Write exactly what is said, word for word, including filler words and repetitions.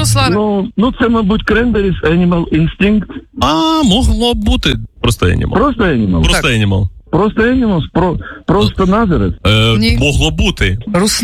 Руслан. Ну, ну це, мабуть, Cranberries, Animal Instinct. А, могло б бути. Просто Animal. Просто Animal. Просто Animal. Просто Animals, про, просто Назарeth. Е, Ні. могло бути. Руслан.